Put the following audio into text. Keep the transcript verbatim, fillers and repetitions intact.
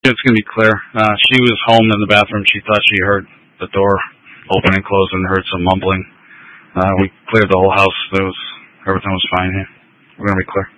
It's going to be clear. Uh, she was home in the bathroom. She thought she heard the door open and close and heard some mumbling. Uh, we cleared the whole house. There was, everything was fine here. We're going to be clear.